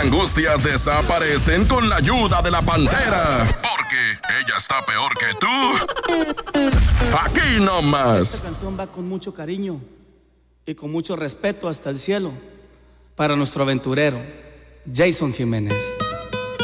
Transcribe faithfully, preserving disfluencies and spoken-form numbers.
angustias desaparecen con la ayuda de la Pantera. Porque ella está peor que tú. Aquí nomás. Esta canción va con mucho cariño y con mucho respeto hasta el cielo para nuestro aventurero, Jason Jiménez.